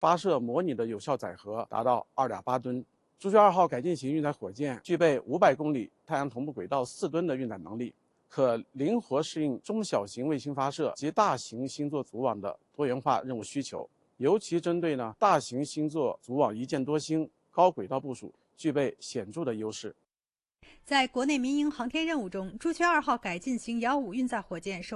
发射模拟的有效载荷达到2.8吨。朱雀2号改进型运载火箭具备500公里太阳同步轨道4吨的运载能力，可灵活适应中小型卫星发射及大型星座组网的多元化任务需求，尤其针对大型星座组网一箭多星、高轨道部署，具备显著的优势。 在国内民营航天任务中，朱雀2号改进型遥5运载火箭受